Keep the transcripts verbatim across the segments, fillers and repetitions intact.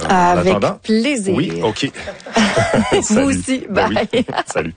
Avec attendant, plaisir. Oui, OK. Vous aussi. Bye. Ben oui. Salut.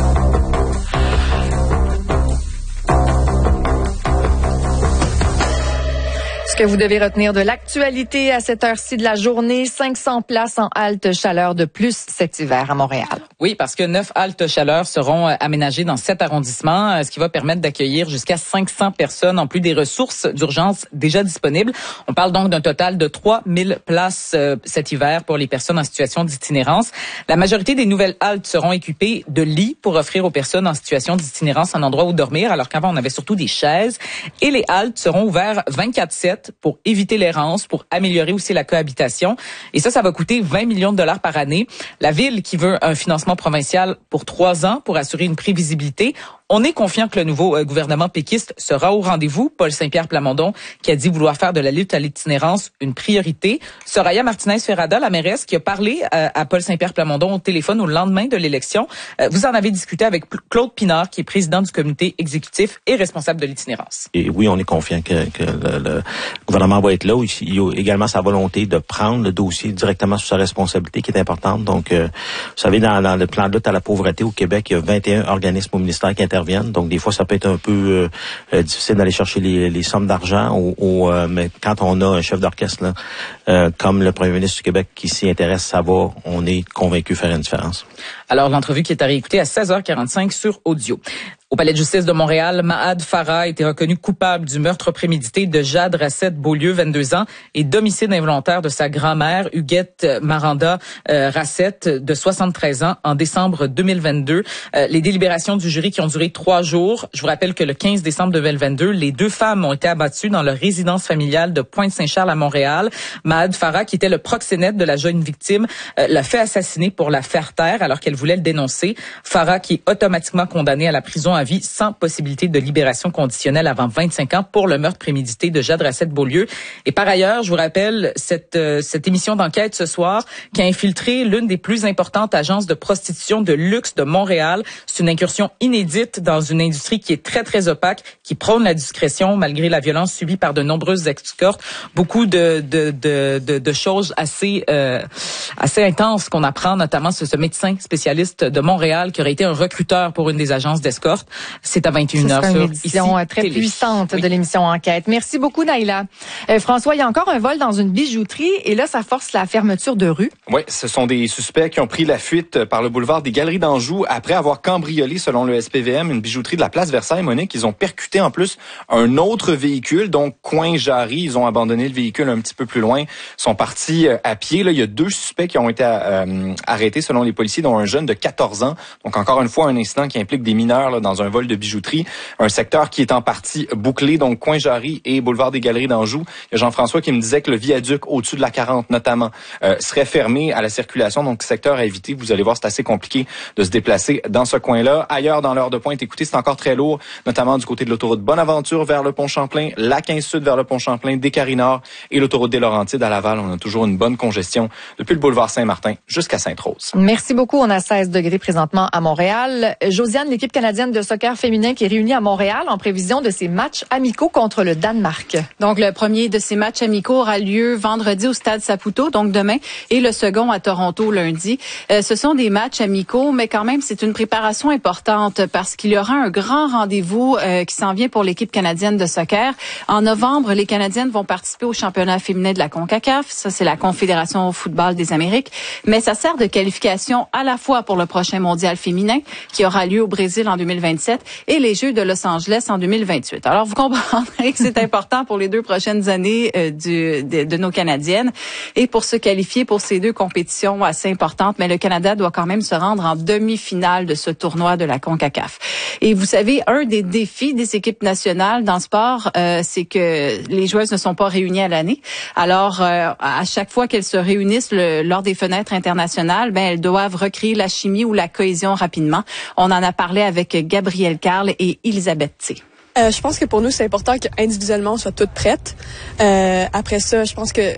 Ce que vous devez retenir de l'actualité à cette heure-ci de la journée, cinq cents places en halte chaleur de plus cet hiver à Montréal. Oui, parce que neuf haltes chaleur seront aménagées dans sept arrondissements, ce qui va permettre d'accueillir jusqu'à cinq cents personnes en plus des ressources d'urgence déjà disponibles. On parle donc d'un total de trois mille places euh, cet hiver pour les personnes en situation d'itinérance. La majorité des nouvelles haltes seront équipées de lits pour offrir aux personnes en situation d'itinérance un endroit où dormir, alors qu'avant on avait surtout des chaises. Et les haltes seront ouvertes vingt-quatre sept pour éviter l'errance, pour améliorer aussi la cohabitation. Et ça, ça va coûter vingt millions de dollars par année. La ville qui veut un financement provincial pour trois ans pour assurer une prévisibilité. On est confiant que le nouveau euh, gouvernement péquiste sera au rendez-vous. Paul Saint-Pierre Plamondon, qui a dit vouloir faire de la lutte à l'itinérance une priorité. Soraya Martinez-Ferrada, la mairesse, qui a parlé euh, à Paul Saint-Pierre Plamondon au téléphone au lendemain de l'élection. Euh, vous en avez discuté avec Claude Pinard, qui est président du comité exécutif et responsable de l'itinérance. Et oui, on est confiant que, que le, le gouvernement va être là. Il y a également sa volonté de prendre le dossier directement sous sa responsabilité, qui est importante. Donc, euh, vous savez, dans, dans le plan de lutte à la pauvreté au Québec, il y a vingt et un organismes au ministère qui interviennent. Donc, des fois, ça peut être un peu euh, difficile d'aller chercher les, les sommes d'argent. Au, au, euh, mais quand on a un chef d'orchestre là, euh, comme le premier ministre du Québec qui s'y intéresse, ça va, on est convaincu faire une différence. Alors, l'entrevue qui est à réécouter à seize heures quarante-cinq sur audio. Au Palais de justice de Montréal, Mahad Farah a été reconnu coupable du meurtre prémédité de Jade Racette-Beaulieu, vingt-deux ans, et d'homicide involontaire de sa grand-mère, Huguette Maranda euh, Racette, de soixante-treize ans, en décembre deux mille vingt-deux. Euh, les délibérations du jury qui ont duré trois jours. Je vous rappelle que le quinze décembre deux mille vingt-deux, les deux femmes ont été abattues dans leur résidence familiale de Pointe-Saint-Charles à Montréal. Mahad Farah, qui était le proxénète de la jeune victime, euh, l'a fait assassiner pour la faire taire alors qu'elle voulait le dénoncer. Farah, qui est automatiquement condamné à la prison à vie sans possibilité de libération conditionnelle avant vingt-cinq ans pour le meurtre prémédité de Jade Racette-Beaulieu. Et par ailleurs, je vous rappelle cette euh, cette émission d'enquête ce soir qui a infiltré l'une des plus importantes agences de prostitution de luxe de Montréal. C'est une incursion inédite dans une industrie qui est très très opaque, qui prône la discrétion malgré la violence subie par de nombreuses escortes. Beaucoup de de de de, de choses assez euh, assez intenses qu'on apprend, notamment ce, ce médecin spécialiste de Montréal qui aurait été un recruteur pour une des agences d'escorte. C'est à vingt et une heures sur une édition ici, très télé. puissante Oui. de l'émission Enquête. Merci beaucoup, Naïla. Euh, François, il y a encore un vol dans une bijouterie et là, ça force la fermeture de rue. Oui, ce sont des suspects qui ont pris la fuite par le boulevard des Galeries d'Anjou après avoir cambriolé, selon le S P V M, une bijouterie de la place Versailles-Monique. Ils ont percuté en plus un autre véhicule, donc coin Jarry. Ils ont abandonné le véhicule un petit peu plus loin. Ils sont partis à pied. Là, il y a deux suspects qui ont été euh, arrêtés, selon les policiers, dont un jeune de quatorze ans. Donc, encore une fois, un incident qui implique des mineurs là, dans un vol de bijouterie. Un secteur qui est en partie bouclé, donc coin Jarry et boulevard des Galeries d'Anjou. Il y a Jean-François qui me disait que le viaduc au-dessus de la quarante, notamment, euh, serait fermé à la circulation. Donc, secteur à éviter. Vous allez voir, c'est assez compliqué de se déplacer dans ce coin-là. Ailleurs, dans l'heure de pointe, écoutez, c'est encore très lourd, notamment du côté de l'autoroute Bonaventure vers le Pont-Champlain, la quinze Sud vers le Pont-Champlain, Descaries-Nord et l'autoroute des Laurentides à Laval. On a toujours une bonne congestion depuis le boulevard Saint-Martin jusqu'à Sainte-Rose. Merci beaucoup. On a seize degrés présentement à Montréal. Josiane, l'équipe canadienne de soccer féminin qui est réunie à Montréal en prévision de ses matchs amicaux contre le Danemark. Donc, le premier de ces matchs amicaux aura lieu vendredi au Stade Saputo, donc demain, et le second à Toronto lundi. Euh, ce sont des matchs amicaux, mais quand même, c'est une préparation importante parce qu'il y aura un grand rendez-vous euh, qui s'en vient pour l'équipe canadienne de soccer. En novembre, les Canadiennes vont participer au championnat féminin de la CONCACAF. Ça, c'est la Confédération au football des Amériques. Mais ça sert de qualification à la fois pour le prochain mondial féminin qui aura lieu au Brésil en deux mille vingt-sept et les Jeux de Los Angeles en deux mille vingt-huit. Alors, vous comprendrez que c'est important pour les deux prochaines années euh, du, de, de nos Canadiennes et pour se qualifier pour ces deux compétitions assez importantes. Mais le Canada doit quand même se rendre en demi-finale de ce tournoi de la CONCACAF. Et vous savez, un des défis des équipes nationales dans le sport, euh, c'est que les joueuses ne sont pas réunies à l'année. Alors, euh, à chaque fois qu'elles se réunissent le, lors des fenêtres internationales, ben elles doivent recréer la chimie ou la cohésion rapidement. On en a parlé avec Gabrielle Carle et Elisabeth T. Euh, je pense que pour nous, c'est important qu'individuellement, on soit toutes prêtes. Euh, après ça, je pense que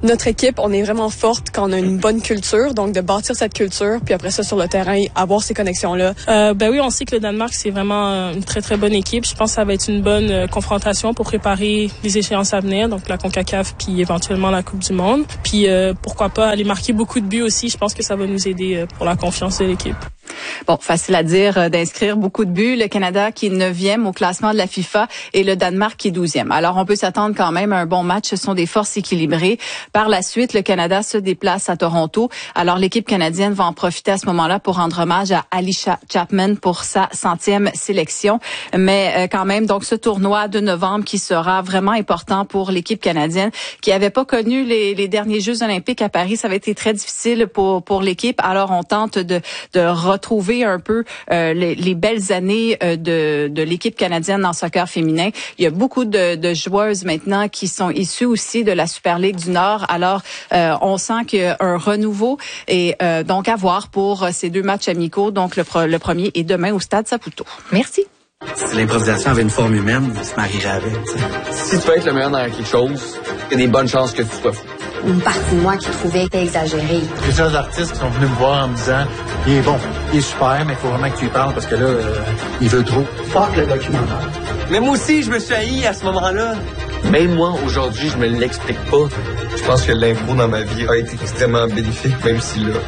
notre équipe, on est vraiment forte quand on a une bonne culture, donc de bâtir cette culture, puis après ça, sur le terrain, avoir ces connexions-là. Euh, ben oui, on sait que le Danemark, c'est vraiment une très, très bonne équipe. Je pense que ça va être une bonne euh, confrontation pour préparer les échéances à venir, donc la CONCACAF, puis éventuellement la Coupe du Monde. Puis euh, pourquoi pas aller marquer beaucoup de buts aussi. Je pense que ça va nous aider euh, pour la confiance de l'équipe. Bon, facile à dire euh, d'inscrire beaucoup de buts. Le Canada qui est neuvième au classement de la FIFA et le Danemark qui est douzième. Alors, on peut s'attendre quand même à un bon match. Ce sont des forces équilibrées. Par la suite, le Canada se déplace à Toronto. Alors, l'équipe canadienne va en profiter à ce moment-là pour rendre hommage à Alicia Chapman pour sa centième sélection. Mais euh, quand même, donc, ce tournoi de novembre qui sera vraiment important pour l'équipe canadienne qui avait pas connu les, les derniers Jeux olympiques à Paris. Ça avait été très difficile pour, pour l'équipe. Alors, on tente de, de retrouver un peu euh, les, les belles années euh, de, de l'équipe canadienne en soccer féminin. Il y a beaucoup de, de joueuses maintenant qui sont issues aussi de la Super Ligue du Nord. Alors, euh, on sent qu'il y a un renouveau et euh, donc à voir pour ces deux matchs amicaux. Donc, le, le premier est demain au Stade Saputo. Merci. Si l'improvisation avait une forme humaine, je se marierais avec. T'sais. Si tu veux être le meilleur dans quelque chose, il y a des bonnes chances que tu sois fou. Une partie de moi qui trouvait que exagéré. Plusieurs artistes qui sont venus me voir en me disant « Il est bon, il est super, mais il faut vraiment que tu lui parles parce que là, euh, il veut trop. » Fuck le documentaire. Mais moi aussi, je me suis haï à ce moment-là. Même moi, aujourd'hui, je me l'explique pas. Je pense que l'impro dans ma vie a été extrêmement bénéfique, même si là...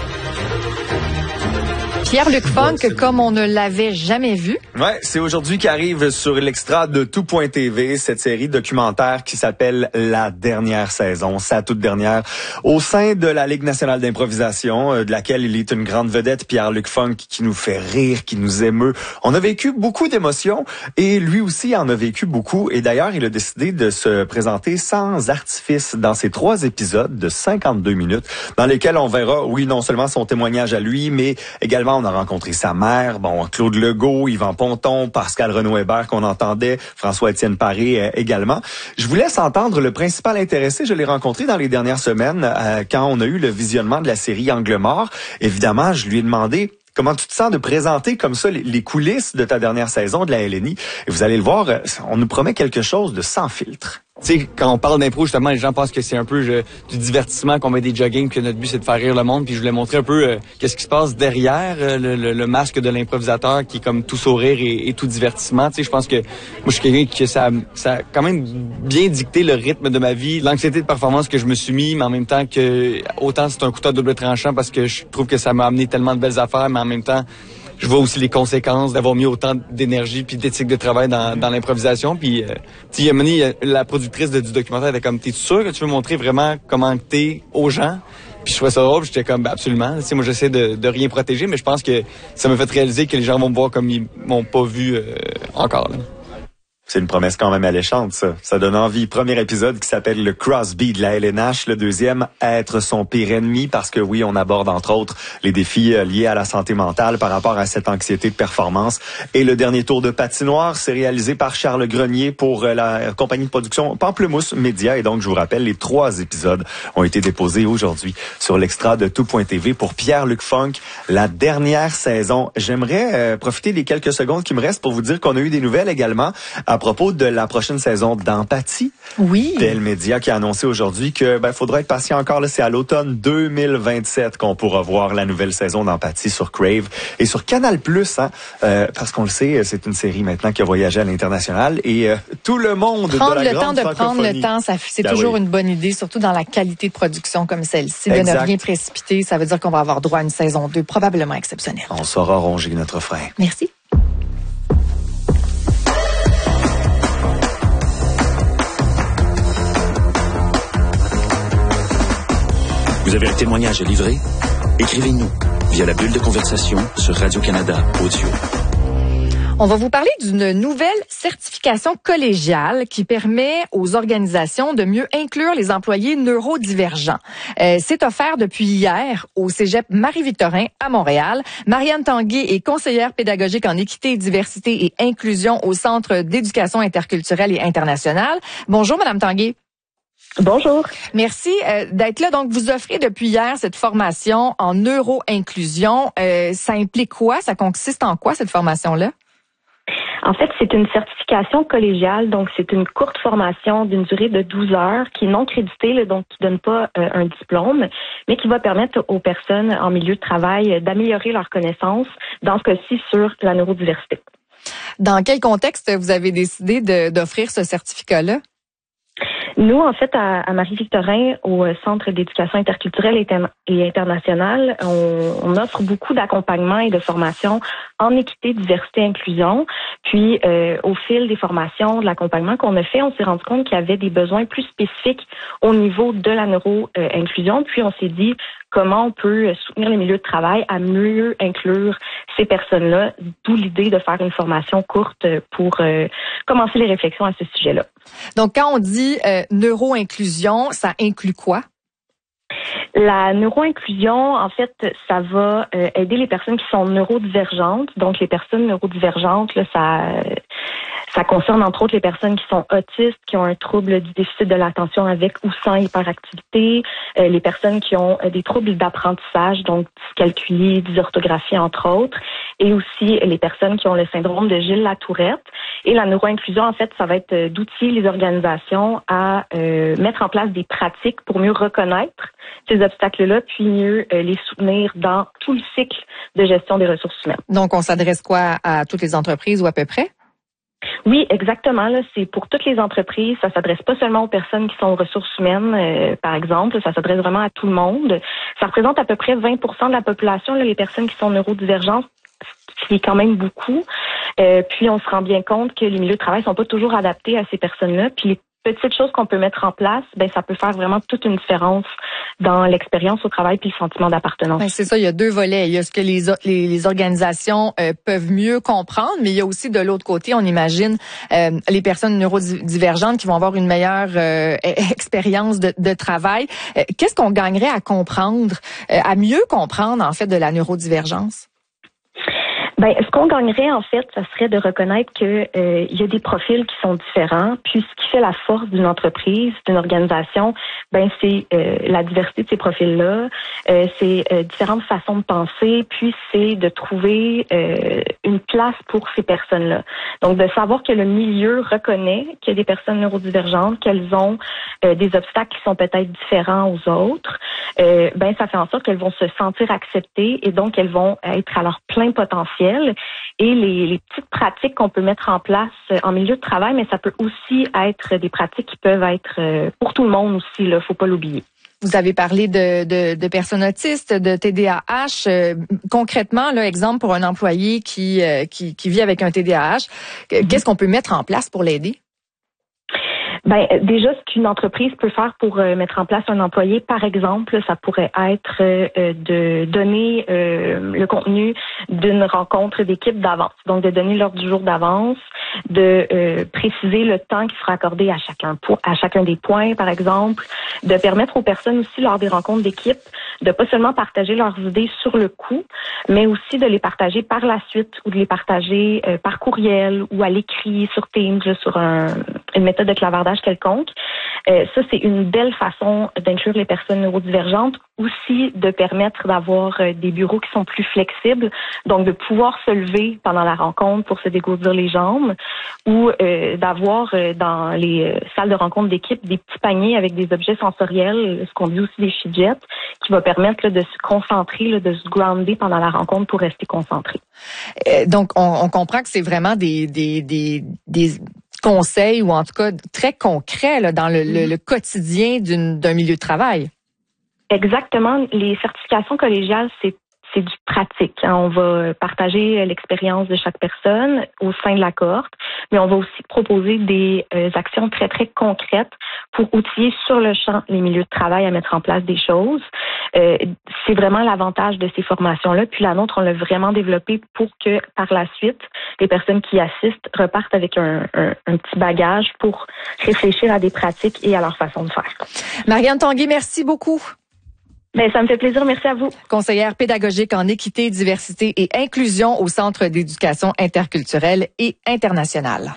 Pierre-Luc Funk, comme on ne l'avait jamais vu. Ouais, c'est aujourd'hui qu'arrive sur l'extra de tout point T V cette série documentaire qui s'appelle La dernière saison, sa toute dernière, au sein de la Ligue nationale d'improvisation, de laquelle il est une grande vedette, Pierre-Luc Funk, qui nous fait rire, qui nous émeut. On a vécu beaucoup d'émotions et lui aussi en a vécu beaucoup. Et d'ailleurs, il a décidé de se présenter sans artifice dans ces trois épisodes de cinquante-deux minutes, dans lesquels on verra, oui, non seulement son témoignage à lui, mais également on a rencontré sa mère, bon, Claude Legault, Yvan Ponton, Pascal Renaud-Hébert qu'on entendait, François-Étienne Paré euh, également. Je vous laisse entendre le principal intéressé. Je l'ai rencontré dans les dernières semaines euh, quand on a eu le visionnement de la série Angle mort. Évidemment, je lui ai demandé comment tu te sens de présenter comme ça les, les coulisses de ta dernière saison de la L N I. Et vous allez le voir, on nous promet quelque chose de sans filtre. Tu sais, quand on parle d'impro, justement, les gens pensent que c'est un peu je, du divertissement, qu'on met des jogging, que notre but, c'est de faire rire le monde. Puis je voulais montrer un peu euh, qu'est-ce qui se passe derrière euh, le, le, le masque de l'improvisateur qui est comme tout sourire et, et tout divertissement. Tu sais, je pense que moi, je suis quelqu'un qui ça, ça a quand même bien dicté le rythme de ma vie, l'anxiété de performance que je me suis mis, mais en même temps que autant c'est un couteau à double tranchant parce que je trouve que ça m'a amené tellement de belles affaires, mais en même temps, je vois aussi les conséquences d'avoir mis autant d'énergie puis d'éthique de travail dans, dans l'improvisation. Puis, euh, tu sais, la productrice de, du documentaire était comme, t'es sûr que tu veux montrer vraiment comment t'es aux gens? Puis je trouvais ça drôle, j'étais comme, ben absolument. Tu sais, moi, j'essaie de, de rien protéger, mais je pense que ça m'a fait réaliser que les gens vont me voir comme ils m'ont pas vu euh, encore, là. C'est une promesse quand même alléchante, ça. Ça donne envie. Premier épisode qui s'appelle le Crosby de la L N H. Le deuxième, être son pire ennemi, parce que oui, on aborde entre autres les défis liés à la santé mentale par rapport à cette anxiété de performance. Et le dernier tour de patinoire, c'est réalisé par Charles Grenier pour la compagnie de production Pamplemousse Média. Et donc, je vous rappelle, les trois épisodes ont été déposés aujourd'hui sur l'extra de tout point T V pour Pierre-Luc Funk. La dernière saison. J'aimerais euh, profiter des quelques secondes qui me restent pour vous dire qu'on a eu des nouvelles également à propos de la prochaine saison d'Empathie. Oui. Tel Média qui a annoncé aujourd'hui que ben faudra être patient encore. Là, c'est à l'automne deux mille vingt-sept qu'on pourra voir la nouvelle saison d'Empathie sur Crave et sur Canal Plus, hein, euh, parce qu'on le sait, c'est une série maintenant qui a voyagé à l'international et euh, tout le monde prendre de la le grande temps de prendre le temps, ça, c'est ben toujours oui. une bonne idée, surtout dans la qualité de production comme celle-ci. De ne rien précipiter, ça veut dire qu'on va avoir droit à une saison deux probablement exceptionnelle. On saura ronger notre frein. Merci. Vous avez un témoignage à livrer? Écrivez-nous via la bulle de conversation sur Radio-Canada Audio. On va vous parler d'une nouvelle certification collégiale qui permet aux organisations de mieux inclure les employés neurodivergents. Euh, c'est offert depuis hier au Cégep Marie-Victorin à Montréal. Marianne Tanguay est conseillère pédagogique en équité, diversité et inclusion au Centre d'éducation interculturelle et internationale. Bonjour, Madame Tanguay. Bonjour. Merci euh, d'être là. Donc, vous offrez depuis hier cette formation en neuro-inclusion. Euh, ça implique quoi? Ça consiste en quoi, cette formation-là? En fait, c'est une certification collégiale, donc c'est une courte formation d'une durée de douze heures qui est non créditée, là, donc qui donne pas euh, un diplôme, mais qui va permettre aux personnes en milieu de travail d'améliorer leurs connaissances, dans ce cas-ci sur la neurodiversité. Dans quel contexte vous avez décidé de, d'offrir ce certificat-là? Nous, en fait, à, à Marie-Victorin, au Centre d'éducation interculturelle et, inter- et internationale, on, on offre beaucoup d'accompagnement et de formation en équité, diversité, inclusion. Puis, euh, au fil des formations, de l'accompagnement qu'on a fait, on s'est rendu compte qu'il y avait des besoins plus spécifiques au niveau de la neuro-inclusion. Puis, on s'est dit comment on peut soutenir les milieux de travail à mieux inclure ces personnes-là, d'où l'idée de faire une formation courte pour euh, commencer les réflexions à ce sujet-là. Donc, quand on dit euh, neuro-inclusion, ça inclut quoi? La neuro-inclusion, en fait, ça va euh, aider les personnes qui sont neurodivergentes. Donc, les personnes neurodivergentes, là, ça... Ça concerne entre autres les personnes qui sont autistes, qui ont un trouble du déficit de l'attention avec ou sans hyperactivité, euh, les personnes qui ont euh, des troubles d'apprentissage, donc dyscalculie, dysorthographie entre autres, et aussi les personnes qui ont le syndrome de Gilles-Latourette. Et la neuroinclusion, en fait, ça va être d'outiller les organisations à euh, mettre en place des pratiques pour mieux reconnaître ces obstacles-là, puis mieux euh, les soutenir dans tout le cycle de gestion des ressources humaines. Donc, on s'adresse quoi à toutes les entreprises ou à peu près? Oui, exactement. Là, c'est pour toutes les entreprises. Ça s'adresse pas seulement aux personnes qui sont aux ressources humaines, euh, par exemple. Ça s'adresse vraiment à tout le monde. Ça représente à peu près vingt pour cent de la population, là, les personnes qui sont neurodivergentes, ce qui est quand même beaucoup. Euh, puis, on se rend bien compte que les milieux de travail sont pas toujours adaptés à ces personnes-là. Puis, les petites choses qu'on peut mettre en place, ben ça peut faire vraiment toute une différence dans l'expérience au travail puis le sentiment d'appartenance. Ben c'est ça, il y a deux volets. Il y a ce que les les, les organisations euh, peuvent mieux comprendre, mais il y a aussi de l'autre côté, on imagine euh, les personnes neurodivergentes qui vont avoir une meilleure euh, expérience de, de travail. Euh, qu'est-ce qu'on gagnerait à comprendre, euh, à mieux comprendre en fait de la neurodivergence? Ben, ce qu'on gagnerait, en fait, ça serait de reconnaître que euh, il y a des profils qui sont différents. Puis, ce qui fait la force d'une entreprise, d'une organisation, ben, c'est euh, la diversité de ces profils-là. Euh, c'est euh, différentes façons de penser. Puis, c'est de trouver euh, une place pour ces personnes-là. Donc, de savoir que le milieu reconnaît qu'il y a des personnes neurodivergentes, qu'elles ont euh, des obstacles qui sont peut-être différents aux autres. Euh, ben, ça fait en sorte qu'elles vont se sentir acceptées et donc elles vont être à leur plein potentiel. Et les, les petites pratiques qu'on peut mettre en place en milieu de travail, mais ça peut aussi être des pratiques qui peuvent être pour tout le monde aussi, là, faut pas l'oublier. Vous avez parlé de, de, de personnes autistes, de T D A H. Euh, concrètement, là, exemple pour un employé qui, euh, qui, qui vit avec un T D A H, mm-hmm. Qu'est-ce qu'on peut mettre en place pour l'aider? Ben déjà, ce qu'une entreprise peut faire pour euh, mettre en place un employé, par exemple, ça pourrait être euh, de donner euh, le contenu d'une rencontre d'équipe d'avance. Donc, de donner l'ordre du jour d'avance, de euh, préciser le temps qui sera accordé à chacun à chacun des points, par exemple, de permettre aux personnes aussi, lors des rencontres d'équipe, de pas seulement partager leurs idées sur le coup, mais aussi de les partager par la suite ou de les partager euh, par courriel ou à l'écrit sur Teams, là, sur un, une méthode de clavardage quelconque. Euh, ça, c'est une belle façon d'inclure les personnes neurodivergentes. Aussi, de permettre d'avoir euh, des bureaux qui sont plus flexibles, donc de pouvoir se lever pendant la rencontre pour se dégourdir les jambes, ou euh, d'avoir euh, dans les euh, salles de rencontre d'équipe des petits paniers avec des objets sensoriels, ce qu'on dit aussi des fidgets, qui va permettre là, de se concentrer, là, de se grounder pendant la rencontre pour rester concentré. Euh, donc, on, on comprend que c'est vraiment des, des, des, des conseils, ou en tout cas très concrets là, dans le, le, le quotidien d'une, d'un milieu de travail. Exactement. Les certifications collégiales, c'est c'est du pratique. On va partager l'expérience de chaque personne au sein de la cohorte, mais on va aussi proposer des euh, actions très, très concrètes pour outiller sur le champ les milieux de travail à mettre en place des choses. Euh, c'est vraiment l'avantage de ces formations-là. Puis la nôtre, on l'a vraiment développée pour que, par la suite, les personnes qui assistent repartent avec un, un, un petit bagage pour réfléchir à des pratiques et à leur façon de faire. Marianne Tanguay, merci beaucoup. Ben, ça me fait plaisir. Merci à vous. Conseillère pédagogique en équité, diversité et inclusion au Centre d'éducation interculturelle et internationale.